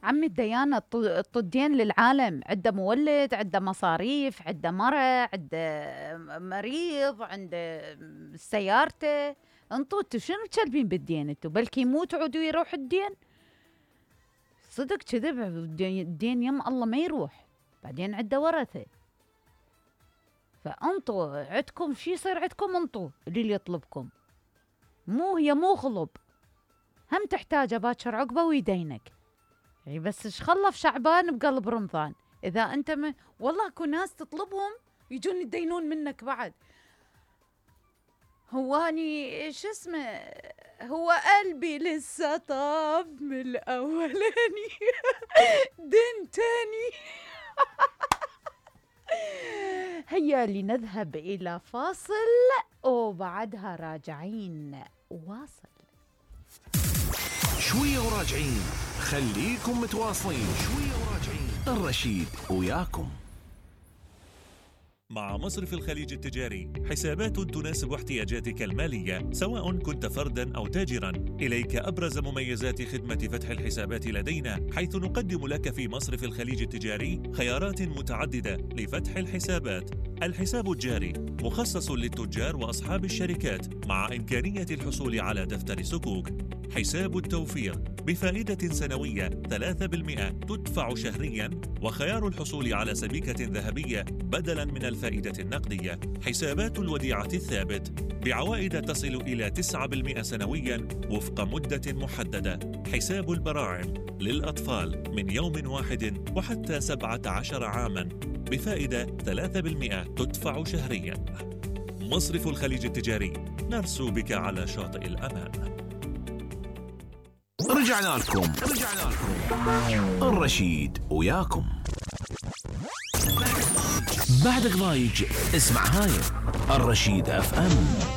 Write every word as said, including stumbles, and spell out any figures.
عمي الديانة الطدين للعالم، عنده مولد، عنده مصاريف، عنده مرة، عنده مريض، عنده سيارته. انتو انتو شنو تشلبين بالدين؟ انتو بلكي يموت وعدو يروح الدين. صدق كذب، الدين يم الله ما يروح، بعدين عنده ورثة. فانتو عندكم شي يصير عندكم انتو اللي يطلبكم، مو هي مو خلب، هم تحتاجه باكر عقبه ويدينك. يعني بس ايش خلف شعبان بقلب رمضان اذا انت م... والله اكو ناس تطلبهم يجون يدينون منك بعد. هواني شو اسمه، هو قلبي لسه طاب من الاولاني دين تاني. هيا لنذهب الى فاصل وبعدها راجعين واصل. شوية وراجعين، خليكم متواصلين. شوية وراجعين، الرشيد وياكم. مع مصرف الخليج التجاري حسابات تناسب احتياجاتك المالية سواء كنت فرداً أو تاجراً. إليك أبرز مميزات خدمة فتح الحسابات لدينا، حيث نقدم لك في مصرف الخليج التجاري خيارات متعددة لفتح الحسابات. الحساب الجاري مخصص للتجار وأصحاب الشركات مع إمكانية الحصول على دفتر صكوك. حساب التوفير بفائدة سنوية ثلاثة بالمئة تدفع شهرياً، وخيار الحصول على سبيكة ذهبية بدلاً من الفائدة النقدية. حسابات الوديعة الثابت بعوائد تصل إلى تسعة بالمئة سنوياً وفق مدة محددة. حساب البراعم للأطفال من يوم واحد وحتى سبعة عشر عاماً بفائدة ثلاثة بالمئة تدفع شهرياً. مصرف الخليج التجاري، نرسو بك على شاطئ الأمان. رجعنا لكم رجعنا لكم الرشيد وياكم. بعدك ضايج اسمع هاي الرشيد اف ام.